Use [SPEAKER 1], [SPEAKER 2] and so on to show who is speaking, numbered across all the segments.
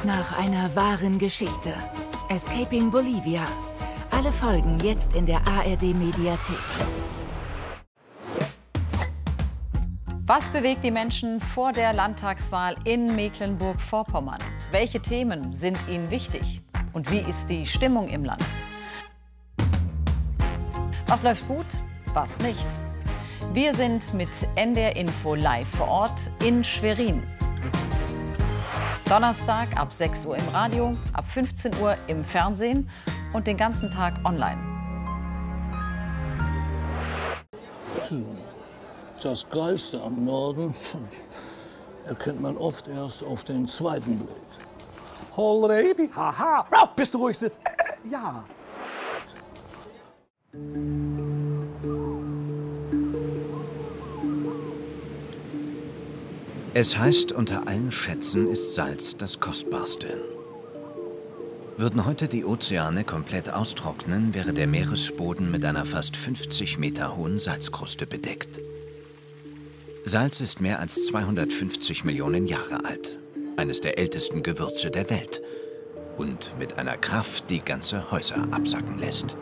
[SPEAKER 1] Nach einer wahren Geschichte. Escaping Bolivia. Alle Folgen jetzt in der ARD-Mediathek.
[SPEAKER 2] Was bewegt die Menschen vor der Landtagswahl in Mecklenburg-Vorpommern? Welche Themen sind ihnen wichtig? Und wie ist die Stimmung im Land? Was läuft gut, was nicht? Wir sind mit NDR Info live vor Ort in Schwerin. Donnerstag ab 6 Uhr im Radio, ab 15 Uhr im Fernsehen und den ganzen Tag online.
[SPEAKER 3] Das Geilste am Norden erkennt man oft erst auf den zweiten Blick.
[SPEAKER 4] Holreby, haha, bist du ruhig sitzt. Ja.
[SPEAKER 5] Es heißt, unter allen Schätzen ist Salz das Kostbarste. Würden heute die Ozeane komplett austrocknen, wäre der Meeresboden mit einer fast 50 Meter hohen Salzkruste bedeckt. Salz ist mehr als 250 Millionen Jahre alt, eines der ältesten Gewürze der Welt und mit einer Kraft, die ganze Häuser absacken lässt.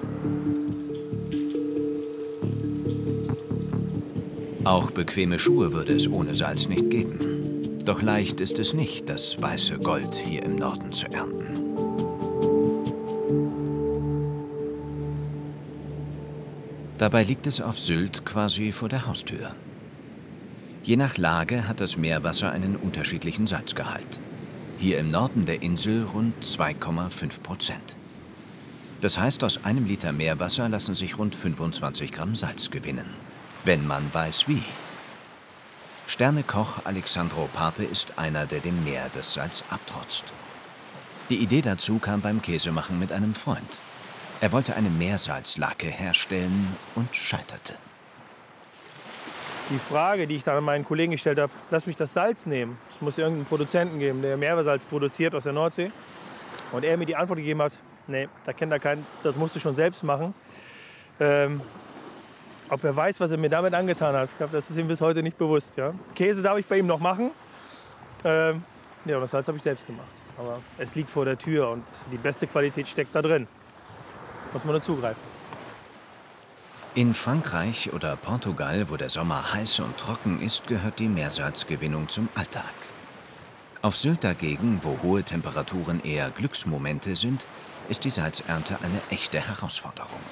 [SPEAKER 5] Auch bequeme Schuhe würde es ohne Salz nicht geben. Doch leicht ist es nicht, das weiße Gold hier im Norden zu ernten. Dabei liegt es auf Sylt quasi vor der Haustür. Je nach Lage hat das Meerwasser einen unterschiedlichen Salzgehalt. Hier im Norden der Insel rund 2,5%. Das heißt, aus einem Liter Meerwasser lassen sich rund 25 Gramm Salz gewinnen. Wenn man weiß wie. Sternekoch Alexandro Pape ist einer, der dem Meer das Salz abtrotzt. Die Idee dazu kam beim Käsemachen mit einem Freund. Er wollte eine Meersalzlake herstellen und scheiterte.
[SPEAKER 6] Die Frage, die ich dann an meinen Kollegen gestellt habe, lass mich das Salz nehmen. Es muss irgendeinen Produzenten geben, der Meersalz produziert aus der Nordsee. Und er mir die Antwort gegeben hat, nee, da kennt er keinen, das musst du schon selbst machen. Ob er weiß, was er mir damit angetan hat, ich glaube, das ist ihm bis heute nicht bewusst. Ja? Käse darf ich bei ihm noch machen. Ja, und das Salz habe ich selbst gemacht. Aber es liegt vor der Tür und die beste Qualität steckt da drin. Muss man nur zugreifen.
[SPEAKER 5] In Frankreich oder Portugal, wo der Sommer heiß und trocken ist, gehört die Meersalzgewinnung zum Alltag. Auf Sylt dagegen, wo hohe Temperaturen eher Glücksmomente sind, ist die Salzernte eine echte Herausforderung.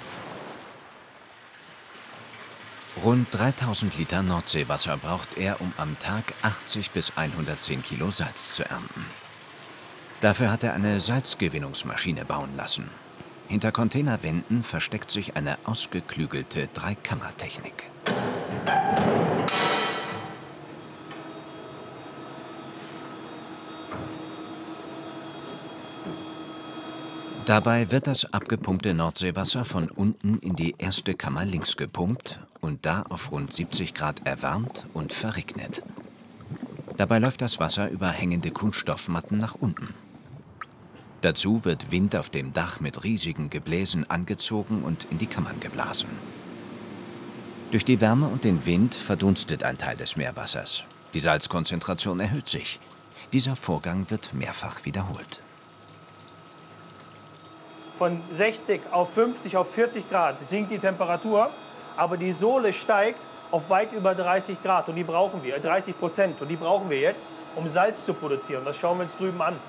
[SPEAKER 5] Rund 3000 Liter Nordseewasser braucht er, um am Tag 80 bis 110 Kilo Salz zu ernten. Dafür hat er eine Salzgewinnungsmaschine bauen lassen. Hinter Containerwänden versteckt sich eine ausgeklügelte Dreikammertechnik. Dabei wird das abgepumpte Nordseewasser von unten in die erste Kammer links gepumpt und da auf rund 70 Grad erwärmt und verregnet. Dabei läuft das Wasser über hängende Kunststoffmatten nach unten. Dazu wird Wind auf dem Dach mit riesigen Gebläsen angezogen und in die Kammern geblasen. Durch die Wärme und den Wind verdunstet ein Teil des Meerwassers. Die Salzkonzentration erhöht sich. Dieser Vorgang wird mehrfach wiederholt.
[SPEAKER 6] Von 60 auf 50, auf 40 Grad sinkt die Temperatur, aber die Sohle steigt auf weit über 30 Grad und die brauchen wir, 30%, und die brauchen wir jetzt, um Salz zu produzieren. Das schauen wir uns drüben an.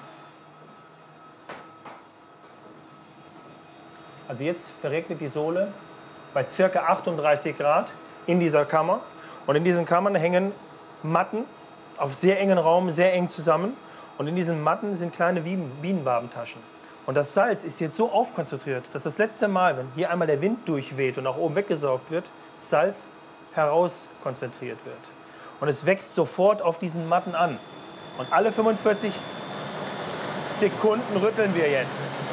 [SPEAKER 6] Also jetzt verregnet die Sohle bei ca. 38 Grad in dieser Kammer. Und in diesen Kammern hängen Matten auf sehr engen Raum, sehr eng zusammen. Und in diesen Matten sind kleine Bienenwabentaschen. Und das Salz ist jetzt so aufkonzentriert, dass das letzte Mal, wenn hier einmal der Wind durchweht und nach oben weggesaugt wird, Salz herauskonzentriert wird. Und es wächst sofort auf diesen Matten an. Und alle 45 Sekunden rütteln wir jetzt.